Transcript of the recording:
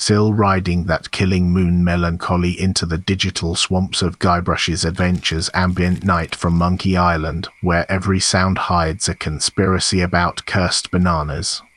still riding that killing moon melancholy into the digital swamps of Guybrush's Adventures ambient night from Monkey Island, where every sound hides a conspiracy about cursed bananas.